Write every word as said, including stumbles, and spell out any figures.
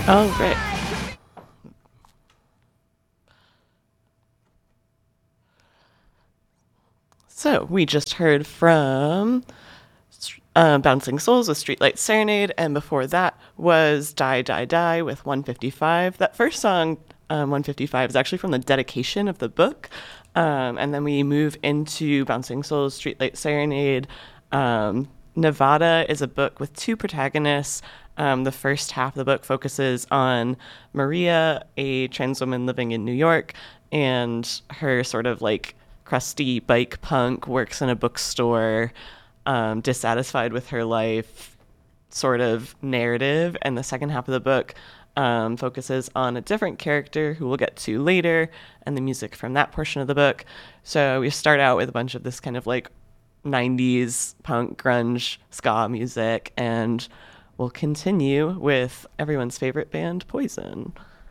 Oh, great. So we just heard from uh, Bouncing Souls with Streetlight Serenade, and before that was Die Die Die with one fifty-five. That first song, um, one fifty-five, is actually from the dedication of the book. Um, and then we move into Bouncing Souls, Streetlight Serenade. Um, Nevada is a book with two protagonists. Um, the first half of the book focuses on Maria, a trans woman living in New York, and her sort of like crusty bike punk, works in a bookstore, um, dissatisfied with her life sort of narrative. And the second half of the book um, focuses on a different character who we'll get to later and the music from that portion of the book. So we start out with a bunch of this kind of like nineties punk, grunge, ska music, and we'll continue with everyone's favorite band, Poison.